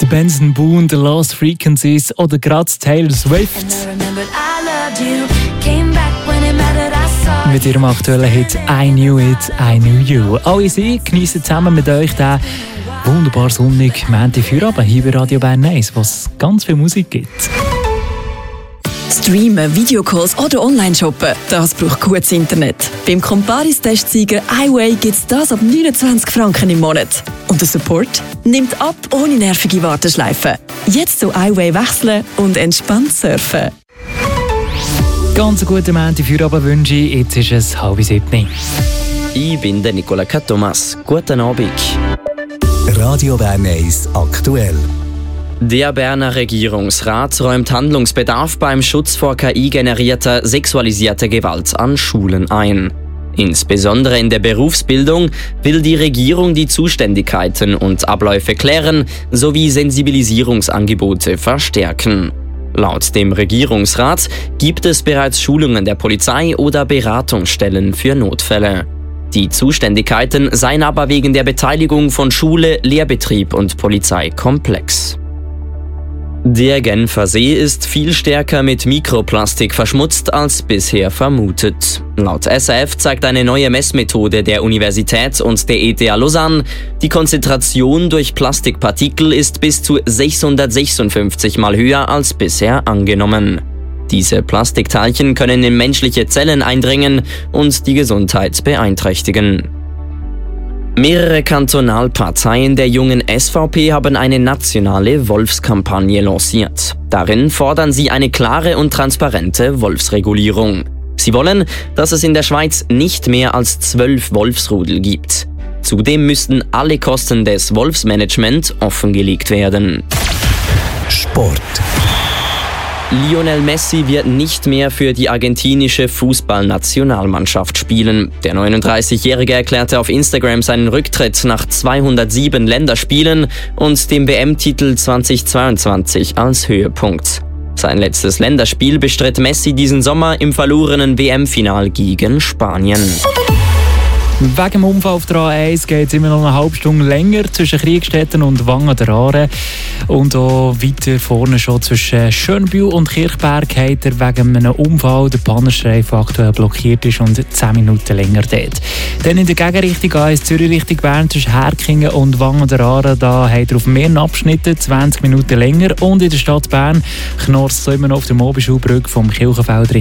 Benson Boone, The Lost Frequencies oder gerade Taylor Swift. Mit ihrem aktuellen Hit «I Knew It, I Knew You». Alle sie geniessen zusammen mit euch den wunderbar sonnigen Montag-Feierabend hier bei Radio Bern 1, wo es ganz viel Musik gibt. Streamen, Videocalls oder Online-Shoppen, das braucht gutes Internet. Beim Comparis-Testsieger iWay gibt es das ab 29 Franken im Monat. Und der Support nimmt ab ohne nervige Warteschleifen. Jetzt zu iWay wechseln und entspannt surfen. Ganz guten Montag-Feierabend wünsche ich. Jetzt ist es 6:30. Ich bin der Nicola Thomas. Guten Abend. Radio Bern 1 aktuell. Der Berner Regierungsrat räumt Handlungsbedarf beim Schutz vor KI-generierter sexualisierter Gewalt an Schulen ein. Insbesondere in der Berufsbildung will die Regierung die Zuständigkeiten und Abläufe klären sowie Sensibilisierungsangebote verstärken. Laut dem Regierungsrat gibt es bereits Schulungen der Polizei oder Beratungsstellen für Notfälle. Die Zuständigkeiten seien aber wegen der Beteiligung von Schule, Lehrbetrieb und Polizei komplex. Der Genfer See ist viel stärker mit Mikroplastik verschmutzt als bisher vermutet. Laut SRF zeigt eine neue Messmethode der Universität und der ETH Lausanne, die Konzentration durch Plastikpartikel ist bis zu 656 Mal höher als bisher angenommen. Diese Plastikteilchen können in menschliche Zellen eindringen und die Gesundheit beeinträchtigen. Mehrere Kantonalparteien der jungen SVP haben eine nationale Wolfskampagne lanciert. Darin fordern sie eine klare und transparente Wolfsregulierung. Sie wollen, dass es in der Schweiz nicht mehr als 12 Wolfsrudel gibt. Zudem müssten alle Kosten des Wolfsmanagement offengelegt werden. Sport. Lionel Messi wird nicht mehr für die argentinische Fußballnationalmannschaft spielen. Der 39-Jährige erklärte auf Instagram seinen Rücktritt nach 207 Länderspielen und dem WM-Titel 2022 als Höhepunkt. Sein letztes Länderspiel bestritt Messi diesen Sommer im verlorenen WM-Final gegen Spanien. Wegen dem Unfall auf der A1 geht es immer noch eine halbe Stunde länger zwischen Kriegstetten und Wangen der Aare. Und auch weiter vorne schon zwischen Schönbühl und Kirchberg hat er wegen einem Unfall der Pannenstreifen aktuell blockiert ist und 10 Minuten länger dort. Dann in der Gegenrichtung A1 Zürich Richtung Bern zwischen Herkingen und Wangen der Aare, da hat er auf mehreren Abschnitten 20 Minuten länger. Und in der Stadt Bern knorst es immer noch auf der Mobischulbrücke vom Kirchenfeld